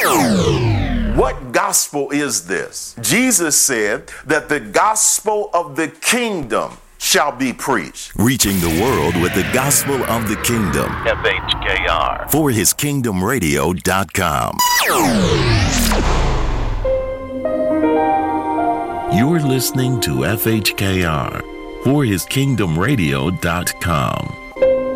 What gospel is this? Jesus said that the gospel of the kingdom shall be preached. Reaching the world with the gospel of the kingdom. FHKR. For hiskingdomradio.com. You're listening to FHKR. For hiskingdomradio.com.